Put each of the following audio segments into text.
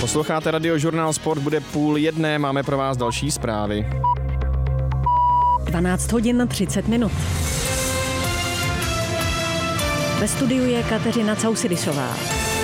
Posloucháte Radiožurnál Sport, bude 12:30, máme pro vás další zprávy. 12 hodin 30 minut. Ve studiu je Kateřina Causidisová.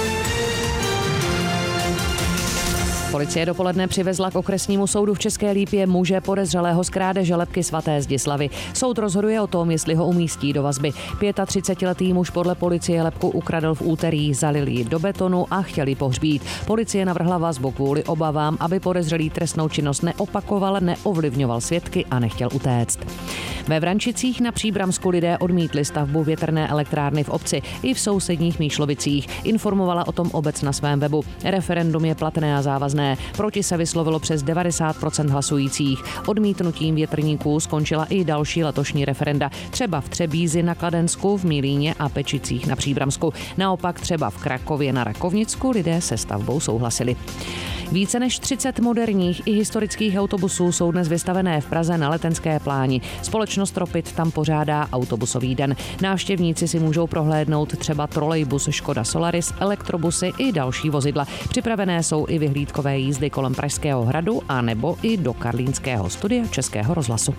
Policie dopoledne přivezla k okresnímu soudu v České Lípě muže podezřelého z krádeže lebky svaté Zdislavy. Soud rozhoduje o tom, jestli ho umístí do vazby. 35letý muž podle policie lebku ukradl v úterý, zalil ji do betonu a chtěl ji pohřbít. Policie navrhla vazbu kvůli obavám, aby podezřelý trestnou činnost neopakoval, neovlivňoval svědky a nechtěl utéct. Ve Vrančicích na Příbramsku lidé odmítli stavbu větrné elektrárny v obci i v sousedních Míšlovicích. Informovala o tom obec na svém webu. Referendum je platné a závazné. Proti se vyslovilo přes 90% hlasujících. Odmítnutím větrníků skončila i další letošní referenda. Třeba v Třebízi na Kladensku, v Mílíně a Pečicích na Příbramsku. Naopak třeba v Krakově na Rakovnicku lidé se stavbou souhlasili. Více než 30 moderních i historických autobusů jsou dnes vystavené v Praze na Letenské pláni. Společnost Ropit tam pořádá autobusový den. Návštěvníci si můžou prohlédnout třeba trolejbus Škoda Solaris, elektrobusy i další vozidla. Připravené jsou i vyhlídkové jízdy kolem Pražského hradu a nebo i do karlínského studia Českého rozhlasu.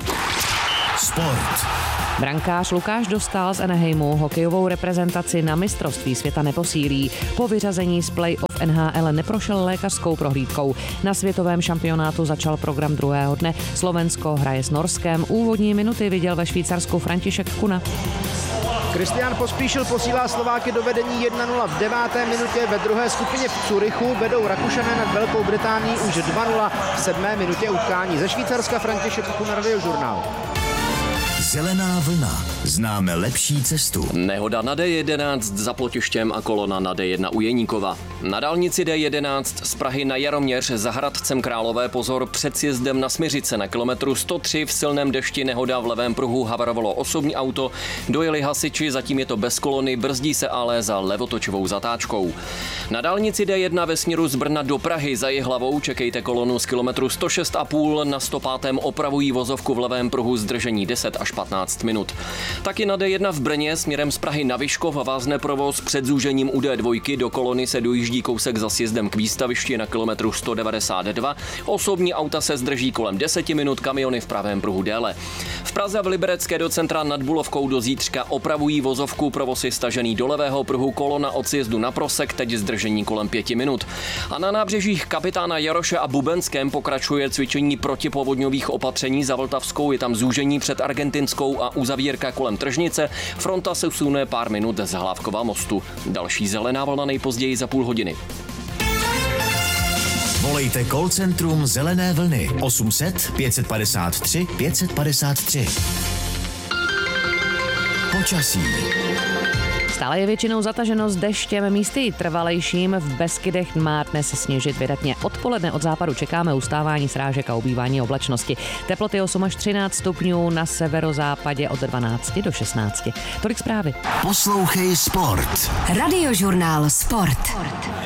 Sport. Brankář Lukáš Dostál z Anaheimu hokejovou reprezentaci na mistrovství světa neposílí. Po vyřazení z play-off NHL neprošel lékařskou prohlídkou. Na světovém šampionátu začal program druhého dne. Slovensko hraje s Norskem. Úvodní minuty viděl ve Švýcarsku František Kuna. Kristián Pospíšil posílá Slováky do vedení 1-0 v 9. minutě. Ve druhé skupině v Curychu vedou Rakušané nad Velkou Británií už 2-0 v 7. minutě utkání. Ze Švýcarska František Kuna, Radiožurnál. Zelená vlna. Známe lepší cestu. Nehoda na D11 za Plotištěm a kolona na D1 u Jeníkova. Na dálnici D11 z Prahy na Jaroměř za Hradcem Králové pozor před sjezdem na Smiřice na kilometru 103 v silném dešti nehoda v levém pruhu havarovalo osobní auto, dojeli hasiči, zatím je to bez kolony, brzdí se ale za levotočovou zatáčkou. Na dálnici D1 ve směru z Brna do Prahy za Jihlavou čekejte kolonu z kilometru 106,5, na 105. opravují vozovku v levém pruhu zdržení 10 až 15 minut. Taky na D1 v Brně směrem z Prahy na Vyškov vázne provoz před zúžením u D2, do kolony se dojíždí kousek za sjezdem k výstavišti na kilometru 192. Osobní auta se zdrží kolem 10 minut, kamiony v pravém pruhu déle. V Praze v Liberecké do centra nad Bulovkou do Zítřka opravují vozovku, provoz je stažený do levého pruhu, kolona od sjezdu na Prosek, teď zdržení kolem 5 minut. A na nábřežích Kapitána Jaroše a Bubenském pokračuje cvičení protipovodňových opatření, za Vltavskou je tam zúžení před Argentinskou a uzavírka kolem Tržnice. Fronta se usune pár minut z Hlávkova mostu. Další zelená vlna nejpozději za půl hodiny. Volejte call centrum Zelené vlny 800 553 553. Počasí. Stále je většinou zataženo s deštěm, místy trvalejším, v Beskydech má dnes sněžit vydatně. Odpoledne od západu čekáme ustávání srážek a ubývání oblačnosti. Teploty 8 až 13 stupňů, na severozápadě od 12 do 16. Tolik zprávy. Poslouchej Sport. Radiožurnál Sport.